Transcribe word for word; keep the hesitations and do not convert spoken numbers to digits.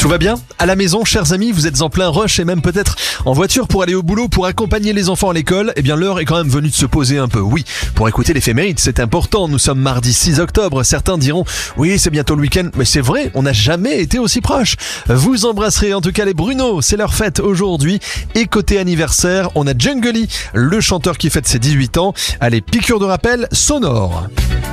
Tout va bien? À la maison, chers amis, vous êtes en plein rush et même peut-être en voiture pour aller au boulot, pour accompagner les enfants à l'école. Eh bien, l'heure est quand même venue de se poser un peu. Oui, pour écouter l'éphéméride, c'est important. Nous sommes mardi six octobre. Certains diront, oui, c'est bientôt le week-end. Mais c'est vrai, on n'a jamais été aussi proche. Vous embrasserez en tout cas les Bruno. C'est leur fête aujourd'hui. Et côté anniversaire, on a Jungly, le chanteur qui fête ses dix-huit ans. Allez, piqûre de rappel sonore.